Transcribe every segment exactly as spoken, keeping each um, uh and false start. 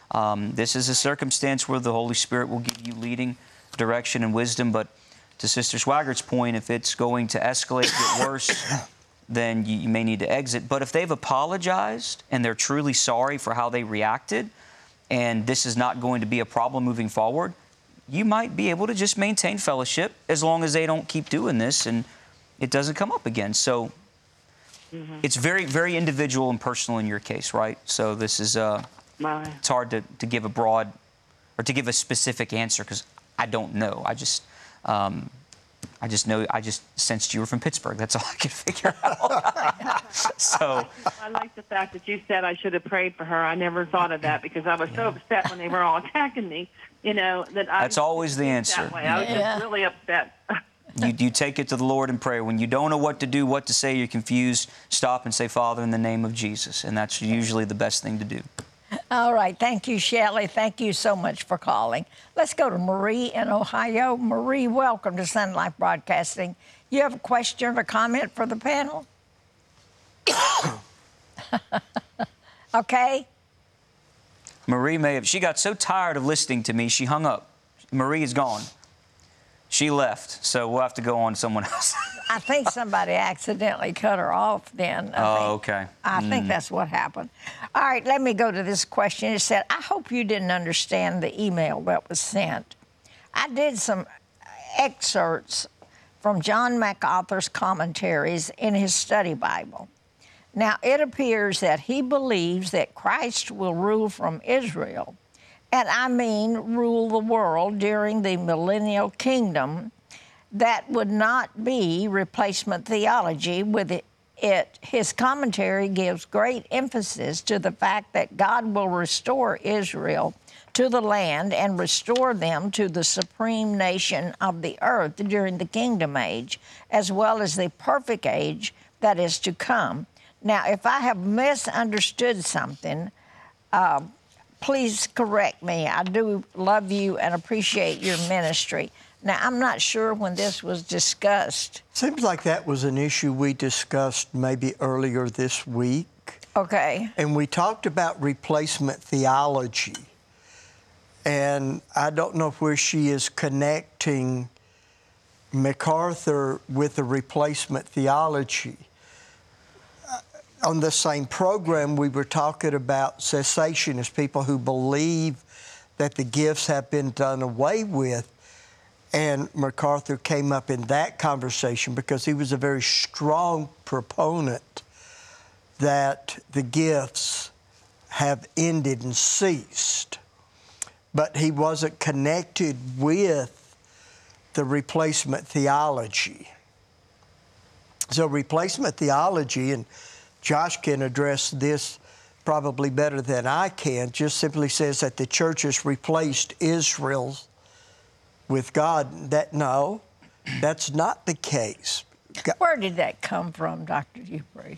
Um, this is a circumstance where the Holy Spirit will give you leading, direction, and wisdom. But to Sister Swaggart's point, if it's going to escalate, get worse, then you, you may need to exit. But if they've apologized and they're truly sorry for how they reacted, and this is not going to be a problem moving forward, you might be able to just maintain fellowship as long as they don't keep doing this and it doesn't come up again. So mm-hmm. it's very, very individual and personal in your case, right? So this is, uh, right. it's hard to, to give a broad or to give a specific answer because I don't know. I just, um, I just know, I just sensed you were from Pittsburgh. That's all I could figure out. So I like the fact that you said I should have prayed for her. I never thought of that because I was so upset when they were all attacking me, you know, that I... That's always the answer. That way. I was Yeah. just really upset. You, you take it to the Lord in prayer. When you don't know what to do, what to say, you're confused, stop and say, Father, in the name of Jesus. And that's usually the best thing to do. All right. Thank you, Shelley. Thank you so much for calling. Let's go to Marie in Ohio. Marie, welcome to Sun Life Broadcasting. You have a question or comment for the panel? Okay. Marie may have, she got so tired of listening to me, she hung up. Marie is gone. She left, so we'll have to go on to someone else. I think somebody accidentally cut her off then. I Oh, think. okay. I Mm. think that's what happened. All right, let me go to this question. It said, I hope you didn't understand the email that was sent. I did some excerpts from John MacArthur's commentaries in his study Bible. Now, it appears that he believes that Christ will rule from Israel, and I mean rule the world during the millennial kingdom. That would not be replacement theology. With it, it, his commentary gives great emphasis to the fact that God will restore Israel to the land and restore them to the supreme nation of the earth during the kingdom age, as well as the perfect age that is to come. Now, if I have misunderstood something, uh, please correct me. I do love you and appreciate your ministry. Now, I'm not sure when this was discussed. Seems like that was an issue we discussed maybe earlier this week. Okay. And we talked about replacement theology. And I don't know where she is connecting MacArthur with the replacement theology. On the same program, we were talking about cessationists, people who believe that the gifts have been done away with. And MacArthur came up in that conversation because he was a very strong proponent that the gifts have ended and ceased. But he wasn't connected with the replacement theology. So replacement theology, and Josh can address this probably better than I can, just simply says that the church has replaced Israel with God. That no, that's not the case. God, Where did that come from, Doctor Dupree?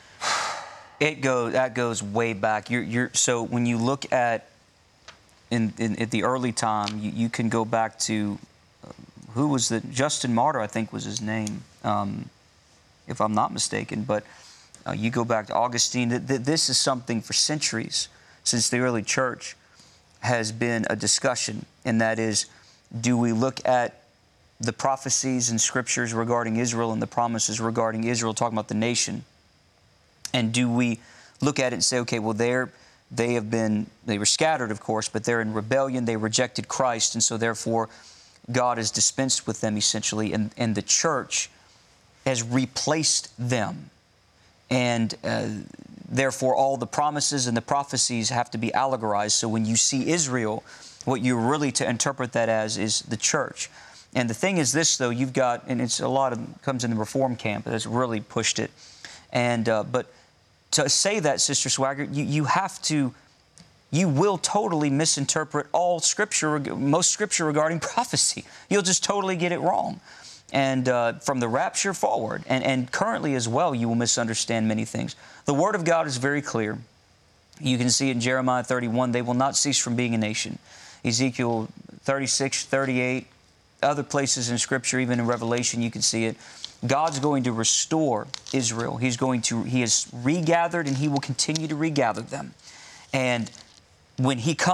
It goes, that goes way back. You're, you're, so when you look at, in, in at the early time, you, you can go back to, uh, who was the, Justin Martyr, I think was his name, um, if I'm not mistaken, but Uh, you go back to Augustine. Th th this is something for centuries since the early church has been a discussion, and that is, do we look at the prophecies and scriptures regarding Israel and the promises regarding Israel, talking about the nation, and do we look at it and say, okay, well, they're, they have been, they were scattered, of course, but they're in rebellion, they rejected Christ, and so therefore God has dispensed with them essentially, and, and the church has replaced them. And uh, therefore, all the promises and the prophecies have to be allegorized. So when you see Israel, what you're really to interpret that as is the church. And the thing is this, though, you've got, and it's a lot of, comes in the Reform camp that's really pushed it. And, uh, but to say that, Sister Swaggart, you, you have to, you will totally misinterpret all Scripture, most Scripture regarding prophecy. You'll just totally get it wrong. And uh, from the rapture forward, and, and currently as well, you will misunderstand many things. The Word of God is very clear. You can see it in Jeremiah thirty-one, they will not cease from being a nation. Ezekiel thirty-six, thirty-eight, other places in Scripture, even in Revelation, you can see it. God's going to restore Israel. He's going to, He has regathered, and He will continue to regather them. And when He comes,